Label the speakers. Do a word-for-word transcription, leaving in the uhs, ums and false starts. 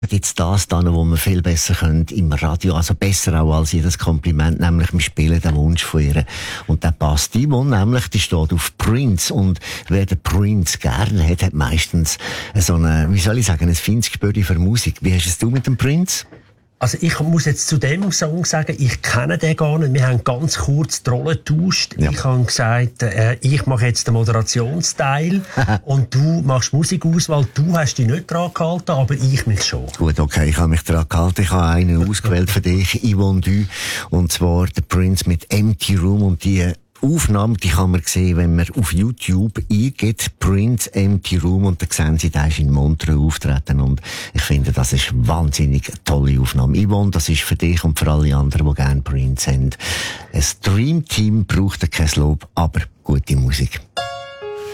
Speaker 1: Jetzt das dann, wo wir viel besser können im Radio, also besser auch als jedes Kompliment, nämlich wir spielen den Wunsch von ihr. Und der passt. Die Yvonne nämlich, die steht auf Prince. Und wer den Prince gerne hat, hat meistens so eine, wie soll ich sagen, ein feines Gespür für Musik. Wie hast es du mit dem Prince?
Speaker 2: Also ich muss jetzt zu dem Song sagen, ich kenne den gar nicht. Wir haben ganz kurz die Rolle getauscht. Ja. Ich habe gesagt, äh, ich mache jetzt den Moderationsteil und du machst Musikauswahl. Du hast dich nicht dran gehalten, aber ich mich schon.
Speaker 1: Gut, okay, ich habe mich dran gehalten. Ich habe einen ausgewählt für dich, Yvonne Du, und zwar der Prince mit Empty Room. Und die Aufnahme, die kann man sehen, wenn man auf YouTube eingeht, Prince Empty Room, und dann sehen Sie, da ist in Montreux auftreten, und ich finde, das ist eine wahnsinnig tolle Aufnahme. Yvonne, das ist für dich und für alle anderen, die gerne Prince haben. Ein Dream Team braucht kein Lob, aber gute Musik.